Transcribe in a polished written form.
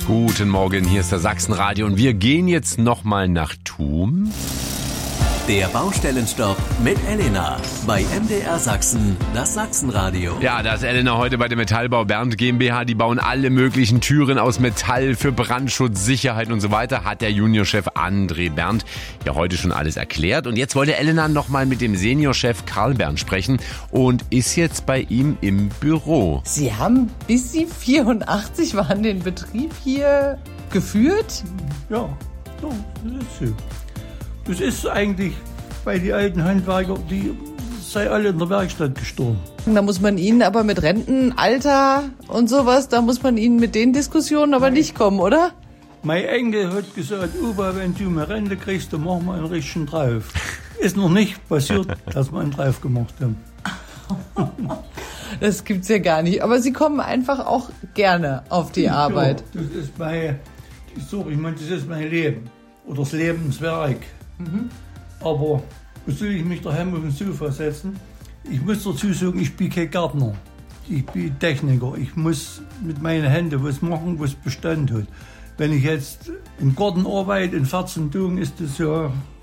Guten Morgen, hier ist der Sachsenradio und wir gehen jetzt nochmal nach Thum. Der Baustellenstopp mit Elena bei MDR Sachsen, das Sachsenradio. Ja, da ist Elena heute bei der Metallbau Bernd GmbH. Die bauen alle möglichen Türen aus Metall für Brandschutz, Sicherheit und so weiter. Hat der Juniorchef André Bernd ja heute schon alles erklärt. Und jetzt wollte Elena nochmal mit dem Seniorchef Karl Bernd sprechen und ist jetzt bei ihm im Büro. Sie haben bis Sie 84 waren den Betrieb hier geführt? Ja, das ist so. Das ist eigentlich bei den alten Handwerker, die sei alle in der Werkstatt gestorben. Da muss man Ihnen aber mit Rentenalter und sowas, da muss man Ihnen mit den Diskussionen aber nicht kommen, oder? Mein Enkel hat gesagt, Opa, wenn du mehr Rente kriegst, dann machen wir einen richtigen drauf. Ist noch nicht passiert, dass wir einen drauf gemacht haben. Das gibt's ja gar nicht. Aber Sie kommen einfach auch gerne auf die Arbeit. Ja, das ist das ist mein Leben. Oder das Lebenswerk. Aber soll ich mich daheim auf den Sofa setzen? Ich muss dazu sagen, ich bin kein Gärtner. Ich bin Techniker. Ich muss mit meinen Händen was machen, was Bestand hat. Wenn ich jetzt im Garten arbeite, in 14 Tagen, ist das ja